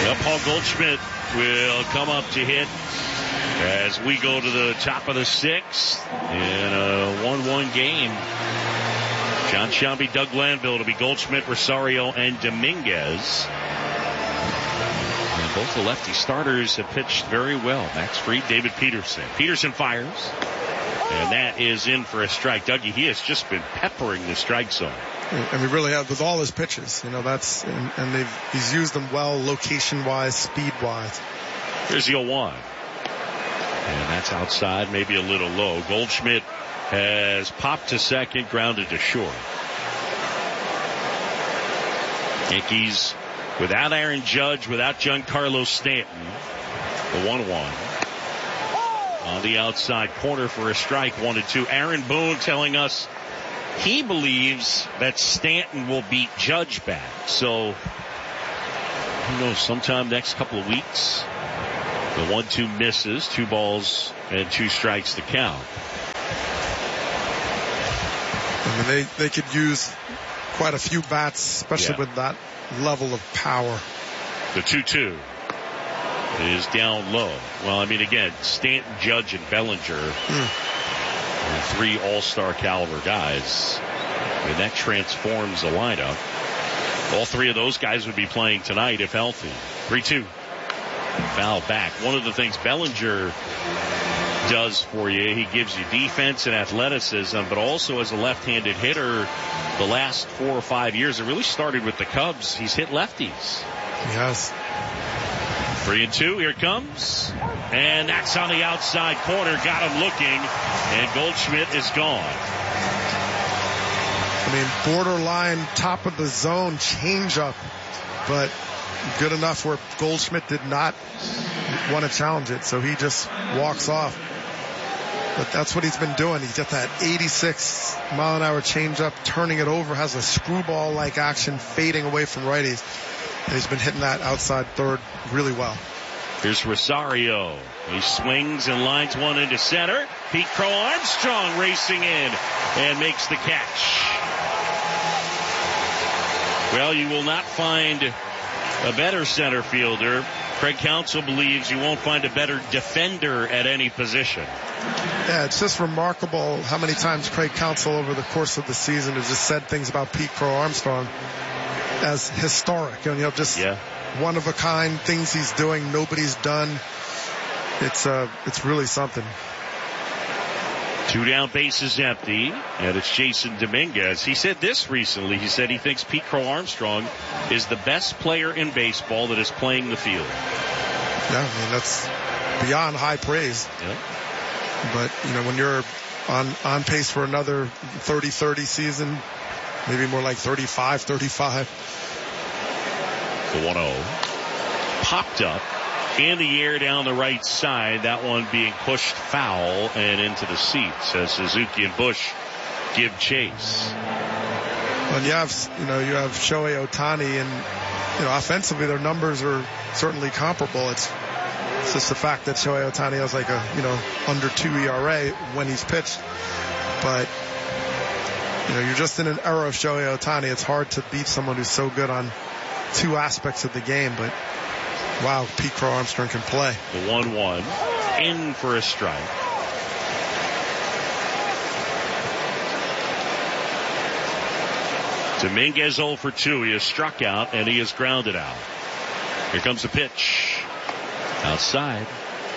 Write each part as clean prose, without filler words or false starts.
Well, Paul Goldschmidt will come up to hit as we go to the top of the sixth in a 1-1 game. John Shelby, Doug Glanville to be Goldschmidt, Rosario, and Dominguez. And both the lefty starters have pitched very well. Max Fried, David Peterson. Peterson fires. And that is in for a strike. Dougie, he has just been peppering the strike zone. And we really have with all his pitches. That's and he's used them well, location-wise, speed-wise. Here's the 0-1. And that's outside, maybe a little low. Goldschmidt has popped to second, grounded to short. Yankees without Aaron Judge, without Giancarlo Stanton. The 1-1. On the outside corner for a strike, 1-2. Aaron Boone telling us he believes that Stanton will beat Judge back. So, who knows, sometime next couple of weeks. The 1-2 misses, 2 balls and 2 strikes to count. I mean, they could use quite a few bats, especially with that level of power. The 2-2 is down low. Well, I mean, again, Stanton, Judge, and Bellinger are 3 all-star caliber guys. And that transforms the lineup. All 3 of those guys would be playing tonight if healthy. 3-2. Foul back. One of the things Bellinger does for you, he gives you defense and athleticism, but also as a left-handed hitter, the last 4 or 5 years, it really started with the Cubs. He's hit lefties. Yes. 3-2, here it comes. And that's on the outside corner. Got him looking, and Goldschmidt is gone. I mean, borderline top of the zone changeup, but good enough where Goldschmidt did not want to challenge it, so he just walks off. But that's what he's been doing. He's got that 86-mile-an-hour changeup, turning it over, has a screwball-like action, fading away from righties. And he's been hitting that outside third really well. Here's Rosario. He swings and lines one into center. Pete Crow Armstrong racing in and makes the catch. Well, you will not find a better center fielder. Craig Counsell believes you won't find a better defender at any position. Yeah, it's just remarkable how many times Craig Counsell over the course of the season has just said things about Pete Crow Armstrong as historic. And, just one of a kind things he's doing, nobody's done. It's really something. 2 down, bases empty, and it's Jason Dominguez. He said this recently. He said he thinks Pete Crow Armstrong is the best player in baseball that is playing the field. Yeah, I mean, that's beyond high praise. Yeah. But, when you're on pace for another 30-30 season, maybe more like 35-35. The 1-0 popped up in the air down the right side. That one being pushed foul and into the seats as Suzuki and Bush give chase. Well, you have Shohei Ohtani, and offensively their numbers are certainly comparable. It's just the fact that Shohei Ohtani has like a under 2 ERA when he's pitched. But you're just in an era of Shohei Ohtani. It's hard to beat someone who's so good on 2 aspects of the game, but wow, Pete Crow Armstrong can play. The 1-1 in for a strike. Dominguez 0 for 2. He has struck out and he is grounded out. Here comes the pitch. Outside.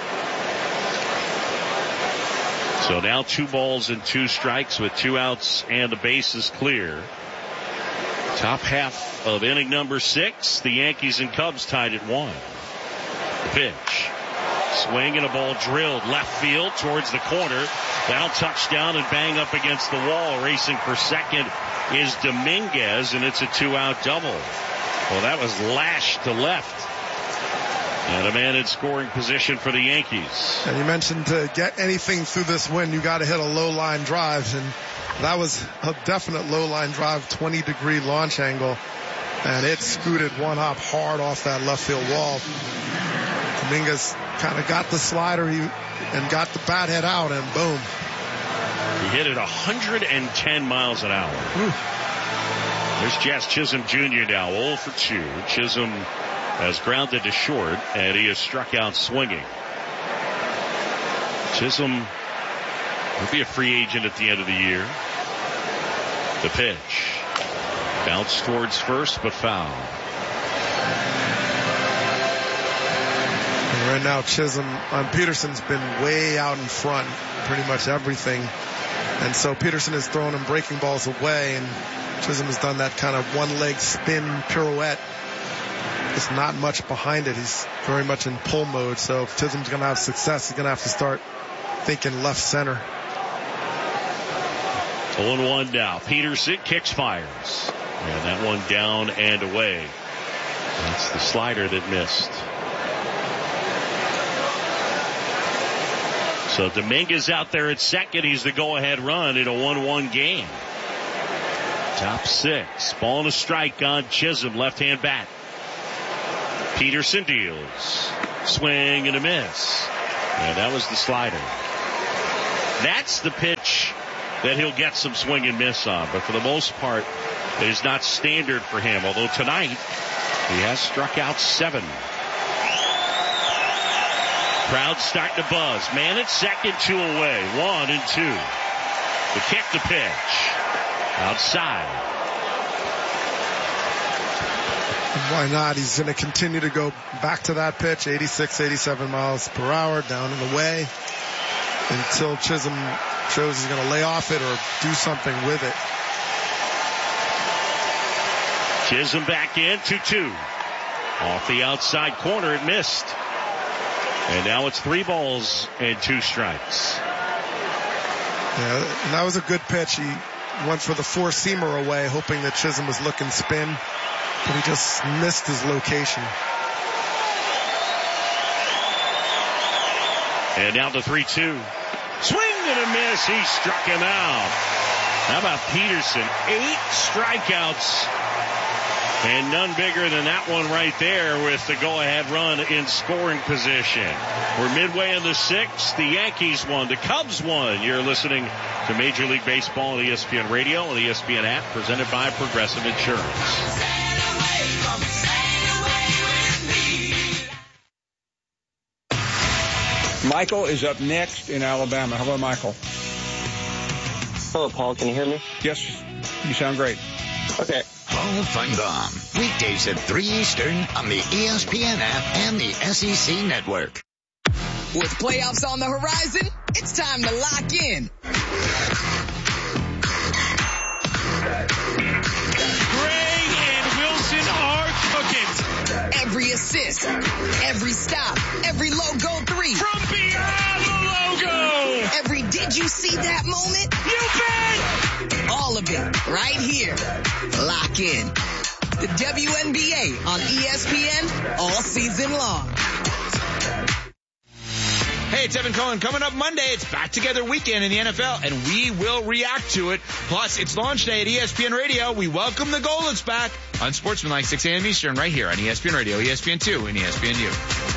So now 2 balls and 2 strikes with 2 outs and the bases clear. Top half of inning number 6. The Yankees and Cubs tied at 1. The pitch. Swing and a ball drilled left field towards the corner. Now touchdown and bang up against the wall. Racing for second is Dominguez, and it's a 2-out double. Well, that was lashed to left. And a man in scoring position for the Yankees. And you mentioned to get anything through this win, you got to hit a low line drive, and that was a definite low line drive, 20-degree launch angle, and it scooted one hop hard off that left field wall. Dominguez kind of got the slider and got the bat head out, and boom. He hit it 110 miles an hour. Ooh. There's Jazz Chisholm Jr. now, 0 for 2. Chisholm has grounded to short, and he is struck out swinging. Chisholm will be a free agent at the end of the year. The pitch. Bounce towards first, but foul. And right now, Chisholm on Peterson's been way out in front, pretty much everything. And so Peterson is throwing him breaking balls away, and Chisholm has done that kind of one-leg spin pirouette. There's not much behind it. He's very much in pull mode. So if Chisholm's going to have success, he's going to have to start thinking left center. 0-1 now. Peterson kicks, fires. And that one down and away. That's the slider that missed. So Dominguez out there at second. He's the go-ahead run in a 1-1 game. Top 6. Ball and a strike on Chisholm. Left-hand bat. Peterson deals. Swing and a miss. And that was the slider. That's the pitch that he'll get some swing and miss on. But for the most part, it is not standard for him. Although tonight, he has struck out 7. Crowd starting to buzz. Man at second, 2 away. 1 and 2. The kick, the pitch. Outside. Why not? He's going to continue to go back to that pitch, 86, 87 miles per hour, down and away, until Chisholm shows he's going to lay off it or do something with it. Chisholm back in, 2-2. Off the outside corner, it missed. And now it's 3 balls and 2 strikes. Yeah, and that was a good pitch. He went for the 4-seamer away, hoping that Chisholm was looking spin, but he just missed his location. And now the 3-2. Swing and a miss. He struck him out. How about Peterson? 8 strikeouts. And none bigger than that one right there with the go-ahead run in scoring position. We're midway in the 6th. The Yankees won. The Cubs won. You're listening to Major League Baseball on ESPN Radio and the ESPN app, presented by Progressive Insurance. Michael is up next in Alabama. Hello, Michael. Hello, Paul. Can you hear me? Yes, you sound great. Okay. Paul Feinbaum, weekdays at 3 Eastern on the ESPN app and the SEC network. With playoffs on the horizon, it's time to lock in. Gray and Wilson are cooking. Every assist, every stop, every logo 3. From beyond the logo. Every did you see that moment? You bet. All of it right here. Lock in. The WNBA on ESPN all season long. Hey, it's Evan Cohen. Coming up Monday, it's Back Together Weekend in the NFL, and we will react to it. Plus, it's launch day at ESPN Radio. We welcome the Goldens back on Sportsmanlike 6 a.m. Eastern right here on ESPN Radio, ESPN2, and ESPNU.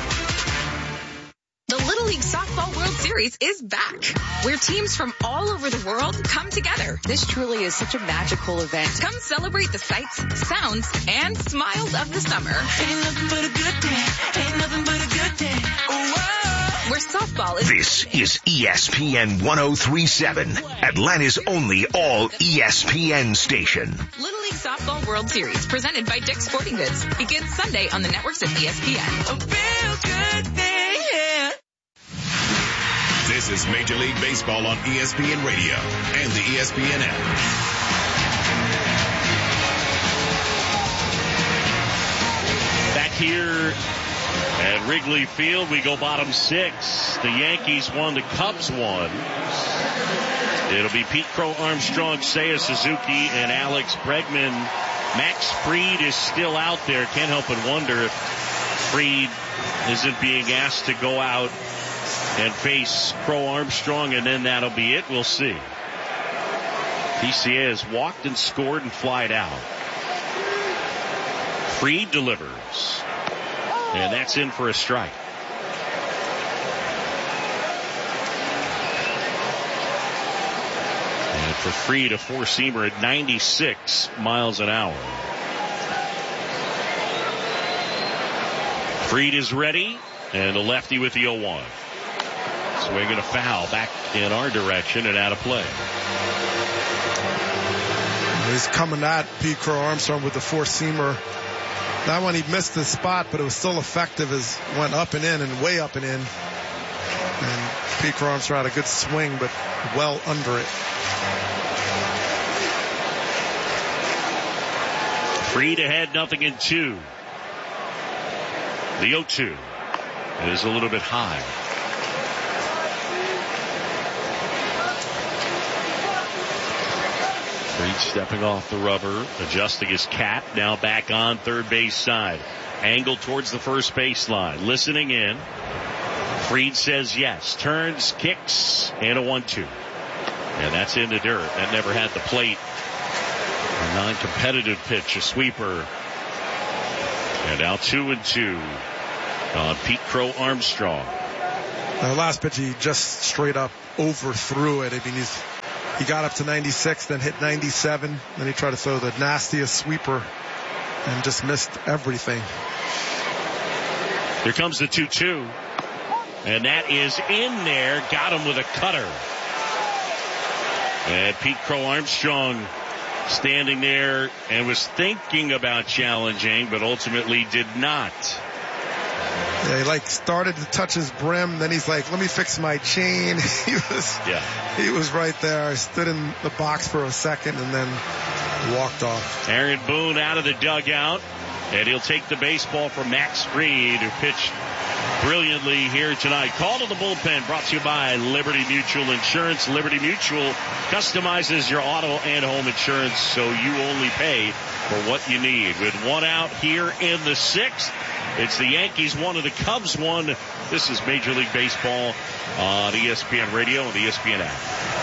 The Little League Softball World Series is back, where teams from all over the world come together. This truly is such a magical event. Come celebrate the sights, sounds, and smiles of the summer. Ain't nothing but a good day. Ain't nothing but a good day. Whoa! Where softball is... This is ESPN 103.7, Atlanta's only all ESPN station. Little League Softball World Series, presented by Dick's Sporting Goods, begins Sunday on the networks of ESPN. A real good thing, yeah. This is Major League Baseball on ESPN Radio and the ESPN app. Back here at Wrigley Field, we go bottom 6. The Yankees won, the Cubs won. It'll be Pete Crow Armstrong, Seiya Suzuki, and Alex Bregman. Max Fried is still out there. Can't help but wonder if Fried isn't being asked to go out and face Crow Armstrong, and then that'll be it. We'll see. PCA has walked and scored and flied out. Fried delivers. And that's in for a strike. And for Fried, a 4-seamer at 96 miles an hour. Fried is ready, and the lefty with the 0-1. Swinging a foul back in our direction and out of play. He's coming at Pete Crow Armstrong with the four-seamer. That one he missed the spot, but it was still effective as went up and in and way up and in. And Pete Crow Armstrong had a good swing, but well under it. Fried ahead, 0-2. The 0-2 is a little bit high. Fried stepping off the rubber, adjusting his cap, now back on third base side. Angle towards the first baseline. Listening in. Fried says yes. Turns, kicks, and a 1-2. And that's in the dirt. That never had the plate. A non-competitive pitch, a sweeper. And now 2-2 on Pete Crow Armstrong. The last pitch, he just straight up overthrew it. I mean, he got up to 96, then hit 97. Then he tried to throw the nastiest sweeper and just missed everything. Here comes the 2-2. And that is in there. Got him with a cutter. And Pete Crow Armstrong standing there and was thinking about challenging, but ultimately did not. Yeah, he started to touch his brim, then he's like, let me fix my chain. He was right there. I stood in the box for a second and then walked off. Aaron Boone out of the dugout, and he'll take the baseball from Max Fried, who pitched brilliantly here tonight. Call to the bullpen brought to you by Liberty Mutual Insurance. Liberty Mutual customizes your auto and home insurance so you only pay for what you need. With one out here in the sixth, it's the Yankees 1 and the Cubs 1. This is Major League Baseball on ESPN Radio and the ESPN app.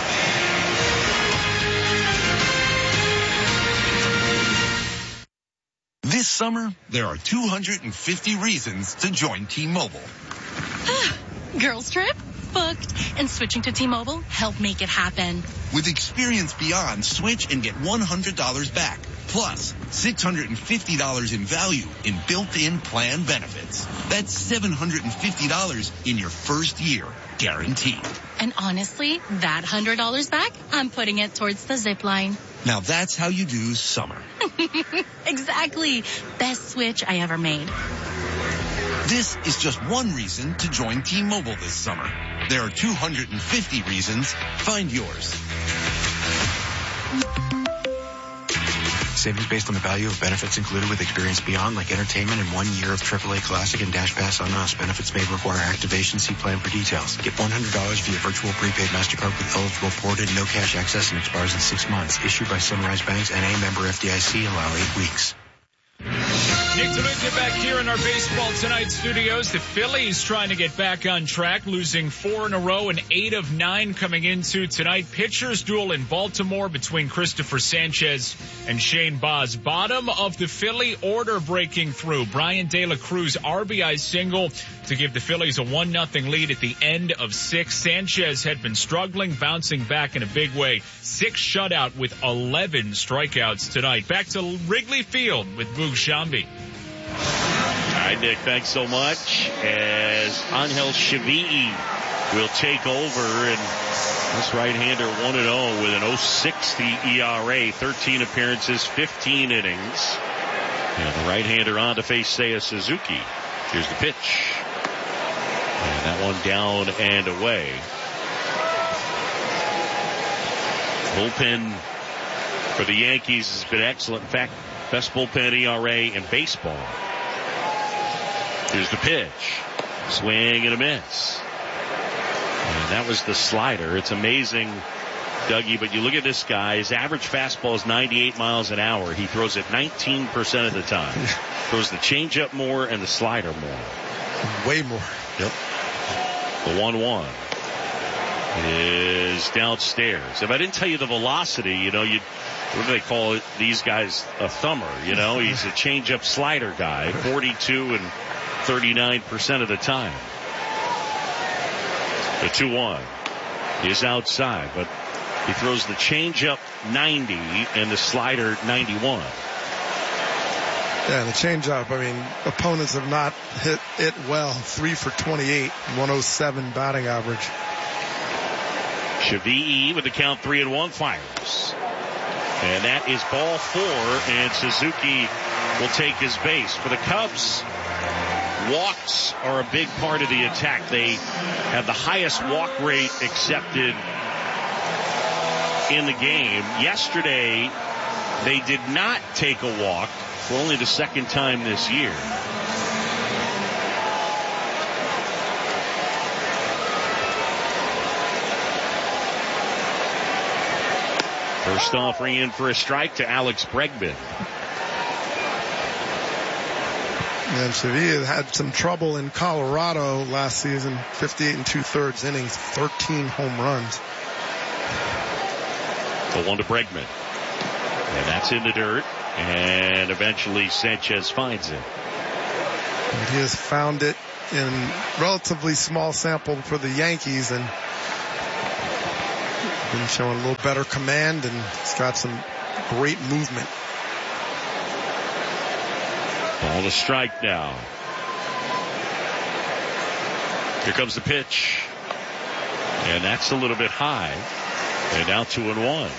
This summer, there are 250 reasons to join T-Mobile. Girls trip? Booked. And switching to T-Mobile helped make it happen. With Experience Beyond, switch and get $100 back. Plus, $650 in value in built-in plan benefits. That's $750 in your first year, guaranteed. And honestly, that $100 back, I'm putting it towards the zip line. Now that's how you do summer. Exactly. Best switch I ever made. This is just one reason to join T-Mobile this summer. There are 250 reasons. Find yours. Savings based on the value of benefits included with Experience Beyond, like entertainment and 1 year of AAA Classic and Dash Pass on us. Benefits may require activation. See plan for details. Get $100 via virtual prepaid MasterCard with eligible ported, no cash access, and expires in 6 months. Issued by Sunrise Banks, NA, member FDIC. Allow 8 weeks. Nick DeLuca back here in our Baseball Tonight studios. The Phillies trying to get back on track, losing 4 in a row and 8 of 9 coming into tonight. Pitchers duel in Baltimore between Christopher Sanchez and Shane Baz. Bottom of the Philly order breaking through. Brian De La Cruz RBI single to give the Phillies a 1-0 lead at the end of 6. Sanchez had been struggling, bouncing back in a big way. 6 shutout with 11 strikeouts tonight. Back to Wrigley Field with Boog Shambi. All right, Nick, thanks so much. As Angel Chivii will take over, and this right-hander 1-0 with an 0.60 ERA, 13 appearances, 15 innings. And the right-hander on to face Seiya Suzuki. Here's the pitch. And that one down and away. Bullpen for the Yankees has been excellent. In fact, best bullpen ERA in baseball. Here's the pitch. Swing and a miss. And that was the slider. It's amazing, Dougie, but you look at this guy. His average fastball is 98 miles an hour. He throws it 19% of the time. Throws the changeup more and the slider more. Way more. Yep. The 1-1 is downstairs. If I didn't tell you the velocity, you know, what do they call it? These guys a thumber, you know? He's a changeup slider guy, 42 and 39% of the time. The 2-1 is outside, but he throws the changeup 90 and the slider 91. Yeah, the changeup. I mean, opponents have not hit it well. 3 for 28, 107 batting average. Shavii with the count 3-1 fires. And that is ball 4, and Suzuki will take his base. For the Cubs, walks are a big part of the attack. They have the highest walk rate accepted in the game. Yesterday, they did not take a walk for only the second time this year. First offering in for a strike to Alex Bregman. And Sevilla had some trouble in Colorado last season. 58 2/3 innings, 13 home runs. The 1 to Bregman. And that's in the dirt. And eventually Sanchez finds it. And he has found it in relatively small sample for the Yankees and been showing a little better command, and he's got some great movement. Ball to strike now. Here comes the pitch. And that's a little bit high. And now 2-1.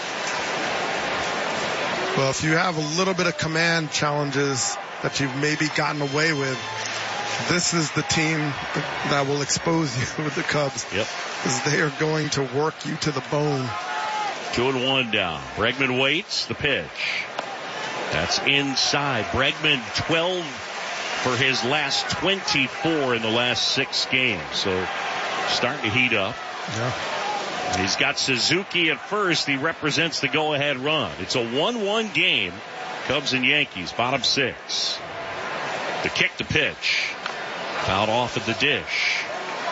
Well, if you have a little bit of command challenges that you've maybe gotten away with, this is the team that will expose you with the Cubs. Yep. Because they are going to work you to the bone. 2-1 down. Bregman waits. The pitch. That's inside. Bregman 12 for his last 24 in the last 6 games. So starting to heat up. Yeah. He's got Suzuki at first. He represents the go-ahead run. It's a 1-1 game. Cubs and Yankees, bottom 6. The kick to pitch. Fouled off at the dish.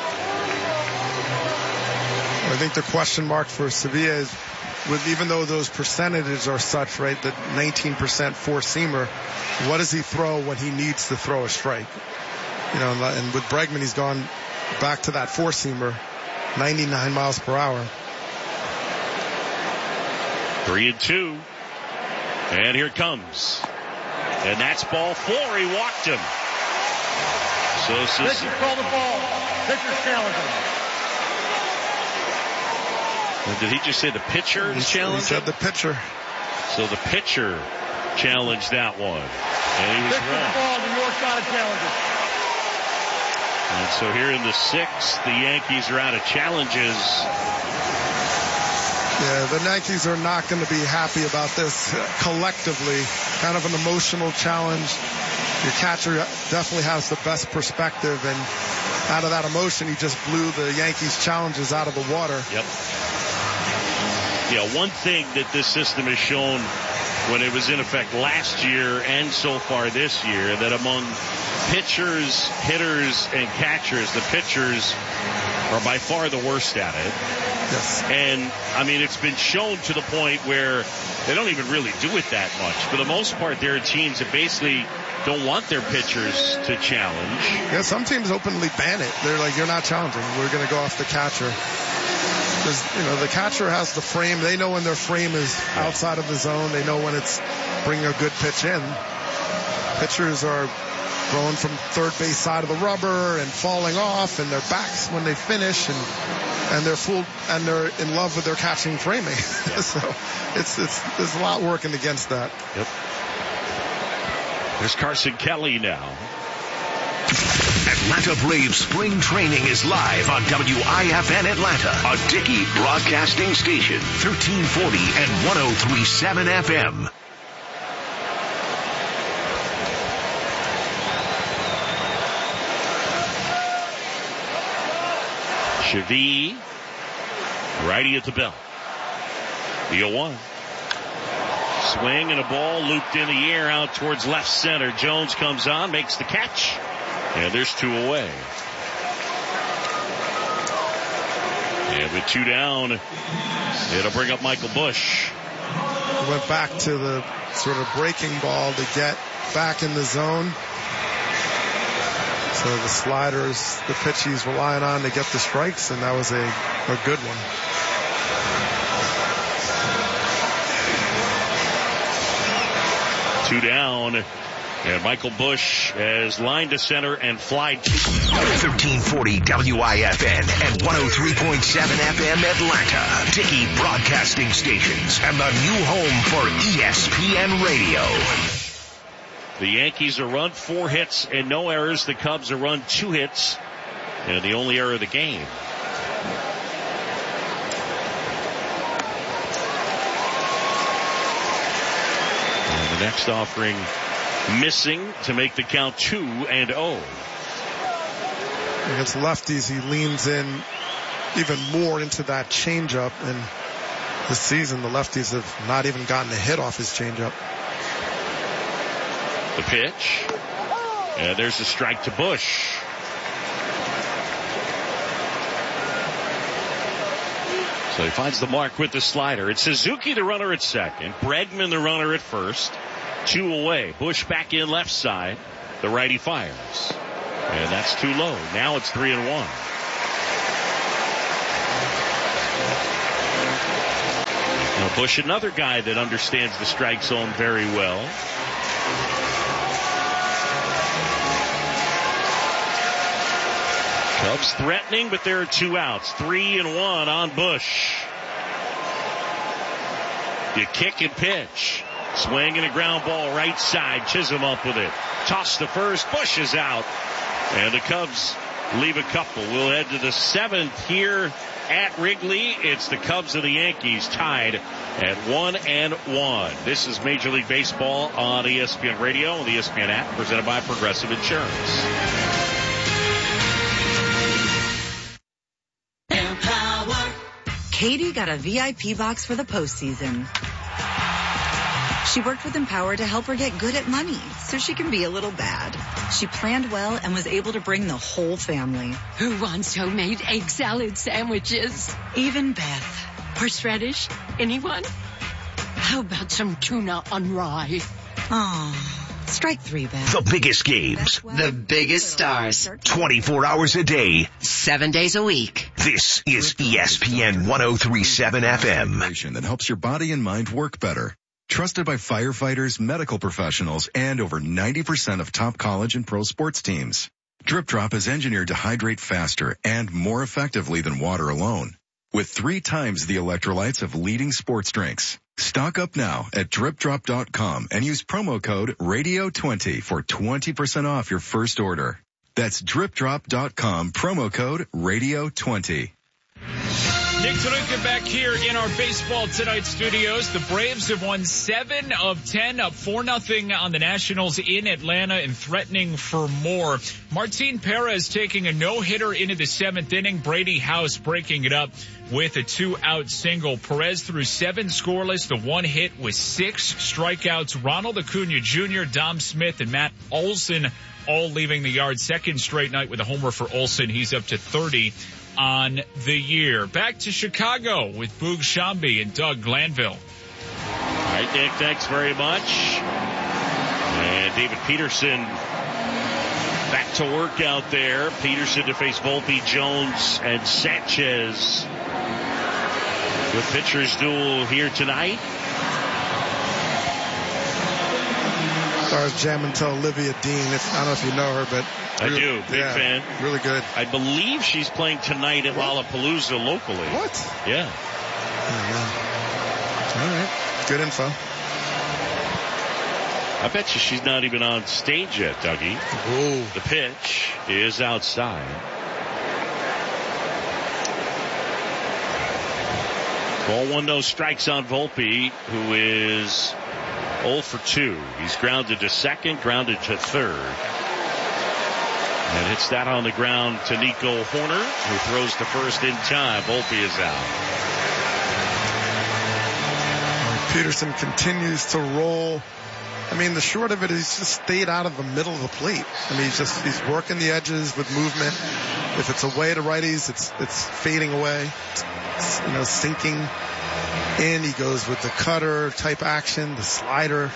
I think the question mark for Sevilla is, even though those percentages are such, right, that 19% four-seamer, what does he throw when he needs to throw a strike? You know, and with Bregman, he's gone back to that four-seamer, 99 miles per hour. 3-2. And here it comes. And that's ball 4. He walked him. So Pitcher called the ball. Pitcher's challenging. Did he just say the pitcher is challenging? He said the pitcher. So the pitcher challenged that one. And he was wrong. Ball, New York got a challenger. And so here in the 6th, the Yankees are out of challenges. Yeah, the Yankees are not going to be happy about this collectively. Kind of an emotional challenge. Your catcher definitely has the best perspective, and out of that emotion, he just blew the Yankees' challenges out of the water. Yep. Yeah, one thing that this system has shown when it was in effect last year and so far this year, that among pitchers, hitters, and catchers, the pitchers are by far the worst at it. Yes. And, I mean, it's been shown to the point where they don't even really do it that much. For the most part, there are teams that basically don't want their pitchers to challenge. Yeah, some teams openly ban it. They're like, you're not challenging. We're going to go off the catcher. Because, you know, the catcher has the frame. They know when their frame is outside of the zone. They know when it's bringing a good pitch in. Pitchers are throwing from third base side of the rubber and falling off, and their backs when they finish, and they're full, and they're in love with their catching framing. So there's a lot working against that. Yep. There's Carson Kelly now. Atlanta Braves spring training is live on WIFN Atlanta, a Dickey broadcasting station, 1340 and 103.7 FM. Shavii, righty at the belt. The 0-1. Swing and a ball looped in the air out towards left center. Jones comes on, makes the catch. And there's 2 away. And with 2 down, it'll bring up Michael Busch. He went back to the sort of breaking ball to get back in the zone. So the sliders, the pitch he's relying on to get the strikes, and that was a good one. Two down, And Michael Busch has line to center and fly 1340 WIFN and 103.7 FM Atlanta. Dickey Broadcasting Stations and the new home for ESPN Radio. The Yankees are run 4 hits and no errors. The Cubs are run 2 hits and the only error of the game. And the next offering missing to make the count 2-0. Against lefties, he leans in even more into that changeup, and this season the lefties have not even gotten a hit off his changeup. The pitch, and there's a strike to Busch. So he finds the mark with the slider. It's Suzuki, the runner at second. Bregman, the runner at first. 2 away. Busch back in left side. The righty fires. And that's too low. Now it's 3-1. Now Busch, another guy that understands the strike zone very well. Cubs threatening, but there are 2 outs. 3-1 on Busch. You kick and pitch. Swing and a ground ball right side. Chisholm up with it. Toss to first. Busch is out. And the Cubs leave a couple. We'll head to the 7th here at Wrigley. It's the Cubs and the Yankees tied at 1-1. This is Major League Baseball on ESPN Radio and the ESPN app, presented by Progressive Insurance. Katie got a VIP box for the postseason. She worked with Empower to help her get good at money so she can be a little bad. She planned well and was able to bring the whole family. Who wants homemade egg salad sandwiches? Even Beth. Horseradish? Anyone? How about some tuna on rye? Oh, strike 3, Beth. The biggest games. The biggest stars. 24 hours a day. 7 days a week. This is ESPN 103.7 FM. That helps your body and mind work better. Trusted by firefighters, medical professionals, and over 90% of top college and pro sports teams. Drip Drop is engineered to hydrate faster and more effectively than water alone, with 3 times the electrolytes of leading sports drinks. Stock up now at dripdrop.com and use promo code RADIO20 for 20% off your first order. That's dripdrop.com, promo code RADIO20. Nick Toluca back here in our Baseball Tonight studios. The Braves have won 7 of 10, up 4-0 on the Nationals in Atlanta and threatening for more. Martin Perez taking a no-hitter into the 7th inning. Brady House breaking it up with a 2-out single. Perez threw 7 scoreless, the 1 hit with 6 strikeouts. Ronald Acuna Jr., Dom Smith, and Matt Olson all leaving the yard. Second straight night with a homer for Olson. He's up to 30 on the year. Back to Chicago with Boog Shambi and Doug Glanville. All right, Nick, thanks very much. And David Peterson back to work out there. Peterson to face Volpe, Jones, and Sanchez. With pitcher's duel here tonight. Stars jamming to Olivia Dean. I don't know if you know her, but I do. Big fan. Really good. I believe she's playing tonight at Lollapalooza locally. What? Yeah. Oh, all right. Good info. I bet you she's not even on stage yet, Dougie. Ooh. The pitch is outside. Ball 1, no strikes on Volpe, who is 0 for 2. He's grounded to second, grounded to third. And hits that on the ground to Nico Horner, who throws to first in time. Volpe is out. Peterson continues to roll. I mean, the short of it is he's just stayed out of the middle of the plate. I mean, he's working the edges with movement. If it's away to righties, it's fading away. It's, sinking in. He goes with the cutter type action, the slider.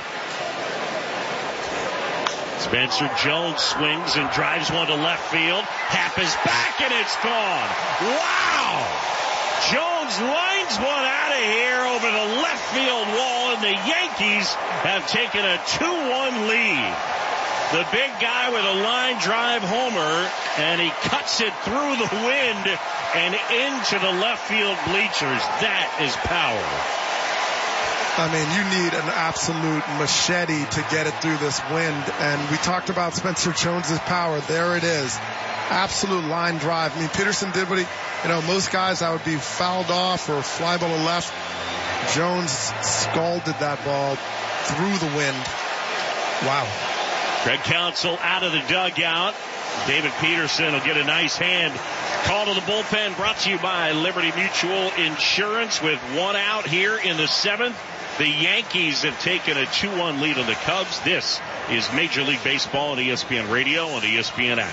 Spencer Jones swings and drives one to left field. Happ is back and it's gone. Wow! Jones lines one out of here over the left field wall, and the Yankees have taken a 2-1 lead. The big guy with a line drive homer, and he cuts it through the wind and into the left field bleachers. That is power. I mean, you need an absolute machete to get it through this wind. And we talked about Spencer Jones's power. There it is. Absolute line drive. I mean, Peterson did what he, most guys that would be fouled off or fly ball to left. Jones scalded that ball through the wind. Wow. Greg Counsell out of the dugout. David Peterson will get a nice hand. Call to the bullpen brought to you by Liberty Mutual Insurance with one out here in the seventh. The Yankees have taken a 2-1 lead on the Cubs. This is Major League Baseball on ESPN Radio and ESPN app.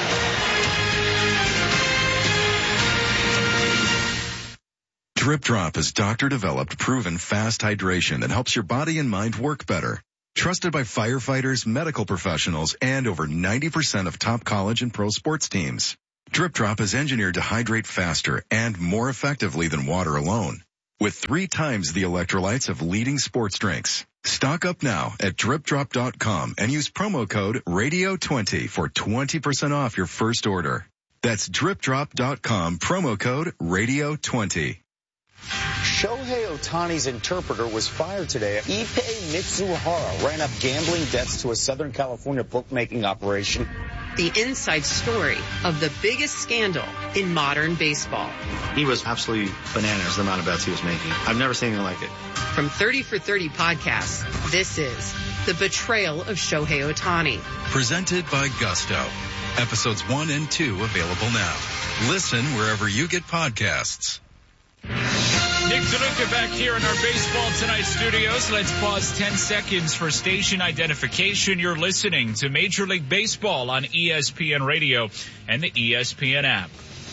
Drip Drop is doctor-developed, proven fast hydration that helps your body and mind work better. Trusted by firefighters, medical professionals, and over 90% of top college and pro sports teams. Drip Drop is engineered to hydrate faster and more effectively than water alone, with 3 times the electrolytes of leading sports drinks. Stock up now at dripdrop.com and use promo code RADIO20 for 20% off your first order. That's dripdrop.com, promo code RADIO20. Shohei Ohtani's interpreter was fired today. Ippei Mitsuhara ran up gambling debts to a Southern California bookmaking operation. The inside story of the biggest scandal in modern baseball. He was absolutely bananas, the amount of bets he was making. I've never seen anything like it. From 30 for 30 podcasts, this is The Betrayal of Shohei Ohtani. Presented by Gusto. Episodes 1 and 2 available now. Listen wherever you get podcasts. Nick DeLuca back here in our Baseball Tonight studios. Let's pause 10 seconds for station identification. You're listening to Major League Baseball on ESPN Radio and the ESPN app.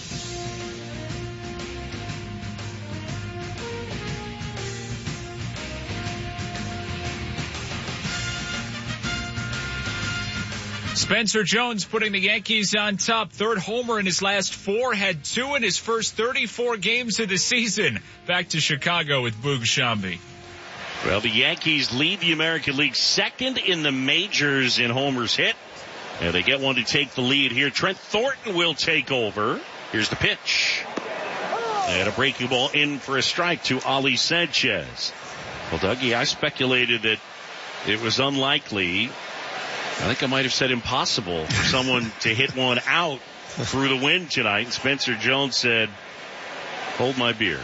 Spencer Jones putting the Yankees on top. 3rd homer in his last 4. Had 2 in his first 34 games of the season. Back to Chicago with Boog Sciambi. Well, the Yankees lead the American League 2nd in the majors in homers hit. And they get one to take the lead here. Trent Thornton will take over. Here's the pitch. And a breaking ball in for a strike to Ali Sanchez. Well, Dougie, I speculated that it was unlikely. I think I might have said impossible for someone to hit one out through the wind tonight. And Spencer Jones said, hold my beer.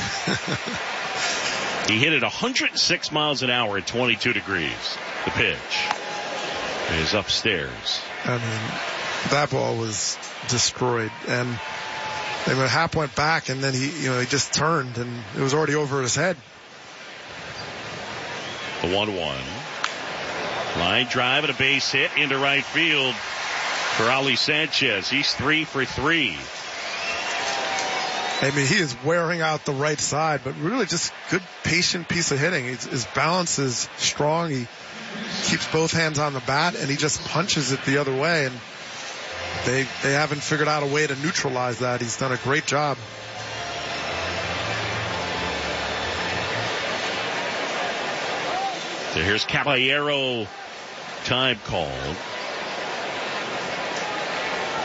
He hit it 106 miles an hour at 22 degrees. The pitch is upstairs. I mean, that ball was destroyed. And they went half went back, and then he just turned, and it was already over his head. The 1-1. Line drive and a base hit into right field for Ali Sanchez. He's 3 for 3. I mean, he is wearing out the right side, but really just good, patient piece of hitting. His balance is strong. He keeps both hands on the bat, and he just punches it the other way. And they haven't figured out a way to neutralize that. He's done a great job. So here's Caballero, time called.